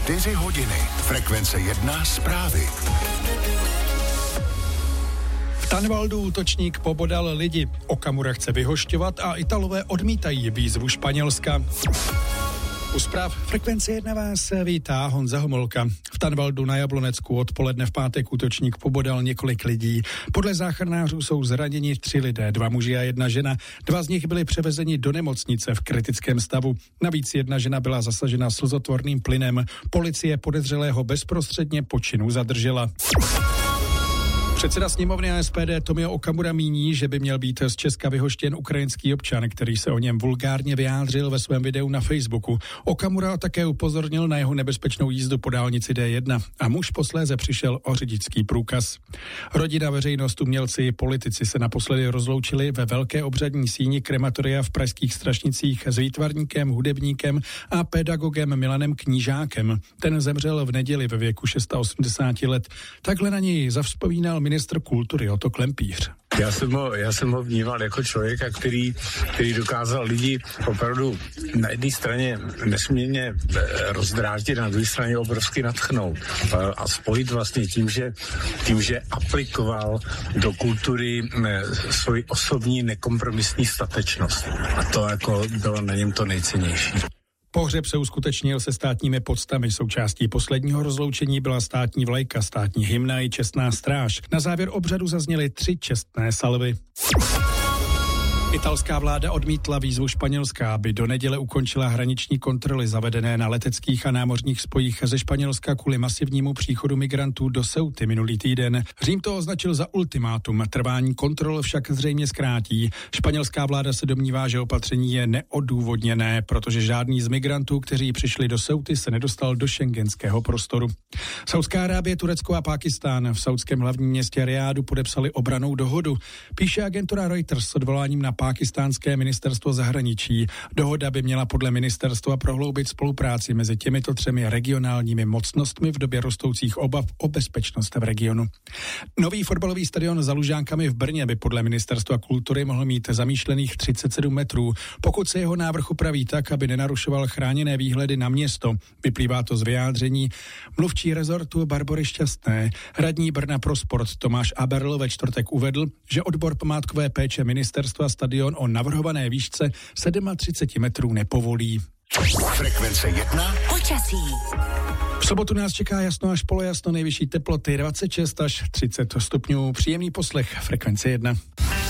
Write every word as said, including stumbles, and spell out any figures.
Čtyři hodiny. Frekvence jedna zprávy. V Tanvaldu útočník pobodal lidi. Okamura chce vyhošťovat a Italové odmítají výzvu Španělska. U zpráv Frekvence jedna vás vítá Honza Homolka. V Tanvaldu na Jablonecku odpoledne v pátek útočník pobodal několik lidí. Podle záchranářů jsou zraněni tři lidé, dva muži a jedna žena. Dva z nich byli převezeni do nemocnice v kritickém stavu. Navíc jedna žena byla zasažena slzotvorným plynem. Policie podezřelého bezprostředně po činu zadržela. Předseda sněmovny a S P D Tomio Okamura míní, že by měl být z Česka vyhoštěn ukrajinský občan, který se o něm vulgárně vyjádřil ve svém videu na Facebooku. Okamura také upozornil na jeho nebezpečnou jízdu po dálnici D jedna a muž posléze přišel o řidičský průkaz. Rodina, veřejnost, umělci i politici se naposledy rozloučili ve velké obřadní síni krematoria v pražských Strašnicích s výtvarníkem, hudebníkem a pedagogem Milanem Knížákem. Ten zemřel v neděli ve věku osmdesáti šesti let. Takhle na něj zavzpomínal ministr kultury Otto Klempíř. Já jsem ho, já jsem ho vnímal jako člověka, který, který dokázal lidi opravdu na jedné straně nesmírně rozdráždit, na druhé straně obrovsky nadchnout a spojit vlastně tím, že, tím, že aplikoval do kultury svoji osobní nekompromisní statečnost. A to jako bylo na něm to nejcennější. Pohřeb se uskutečnil se státními poctami. Součástí posledního rozloučení byla státní vlajka, státní hymna i čestná stráž. Na závěr obřadu zazněly tři čestné salvy. Italská vláda odmítla výzvu Španělska, aby do neděle ukončila hraniční kontroly zavedené na leteckých a námořních spojích ze Španělska kvůli masivnímu příchodu migrantů do Ceuty minulý týden. Řím to označil za ultimátum, trvání kontrol však zřejmě zkrátí. Španělská vláda se domnívá, že opatření je neodůvodněné, protože žádný z migrantů, kteří přišli do Ceuty, se nedostal do schengenského prostoru. Saudská Arábie, Turecko a Pákistán v saudském hlavním městě Riádu podepsali obrannou dohodu. Píše agentura Reuters s odvoláním na Pákistánské ministerstvo zahraničí. Dohoda by měla podle ministerstva prohloubit spolupráci mezi těmito třemi regionálními mocnostmi v době rostoucích obav o bezpečnost v regionu. Nový fotbalový stadion za Lužánkami v Brně by podle ministerstva kultury mohl mít zamýšlených třicet sedm metrů, pokud se jeho návrh upraví tak, aby nenarušoval chráněné výhledy na město. Vyplývá to z vyjádření mluvčí rezortu Barbory Šťastné. Radní Brna pro sport Tomáš Aberl ve čtvrtek uvedl, že odbor památkové péče ministerstva stadion o navrhované výšce třicet sedm metrů nepovolí. Frekvence jedna. Počasí. V sobotu nás čeká jasno až polojasno, nejvyšší teploty dvacet šest až třicet stupňů. Příjemný poslech Frekvence jedna.